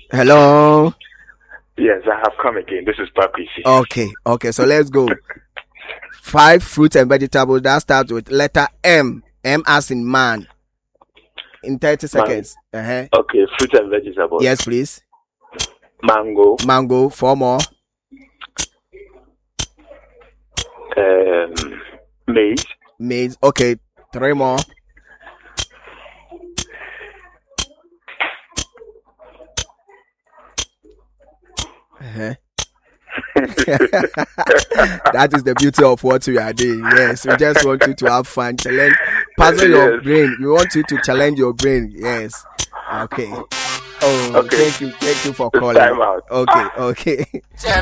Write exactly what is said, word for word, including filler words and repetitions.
Hello. Yes, I have come again. This is Pakwisi. Okay, okay, so let's go. Five fruits and vegetables that start with letter M. M as in man. In thirty seconds. Man- uh-huh. Okay, fruit and vegetables. Yes, please. Mango. Mango. Four more. Um, maize. Maize. Okay, three more. Uh-huh. That is the beauty of what we are doing. Yes, we just want you to have fun, challenge, puzzle your Yes. brain. We want you to challenge your brain. Yes. Okay. Oh, Okay. thank you, thank you for It's calling. time out. Okay, okay.